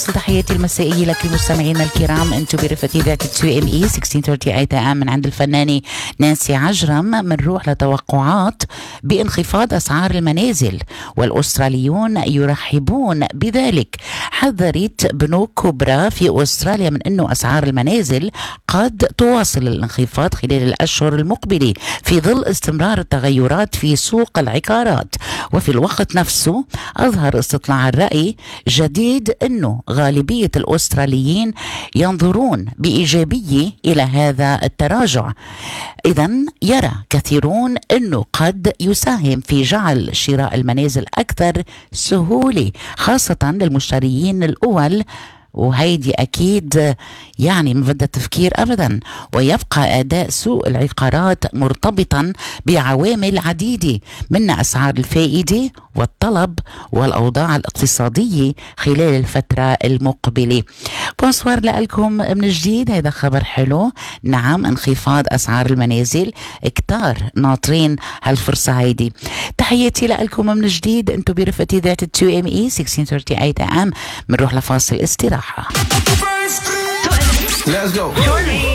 تحياتي المسائية لك مستمعينا الكرام. انتم برفقة إذاعة 2ME 1638 AM من عند الفنانة نانسي عجرم. بنروح لتوقعات بانخفاض أسعار المنازل والأستراليون يرحبون بذلك. حذرت بنوك كبرى في أستراليا من أنه أسعار المنازل قد تواصل الانخفاض خلال الأشهر المقبلة في ظل استمرار التغيرات في سوق العقارات. وفي الوقت نفسه أظهر استطلاع الرأي جديد أنه غالبية الأستراليين ينظرون بإيجابية إلى هذا التراجع. إذن يرى كثيرون أنه قد يساهم في جعل شراء المنازل أكثر سهولة خاصة للمشتريين الأول، وهيدي أكيد يعني ما بدها تفكير أبدا. ويبقى أداء سوق العقارات مرتبطا بعوامل عديدة منها أسعار الفائدة والطلب والأوضاع الاقتصادية خلال الفترة المقبلة. بونسوار لكم من جديد. هذا خبر حلو. نعم، انخفاض أسعار المنازل، كتار ناطرين هالفرصة هيدي. تحياتي لكم من جديد. انتو برفقة إذاعة 2ME 1638 AM. منروح لفاصل استراحة. Let's go.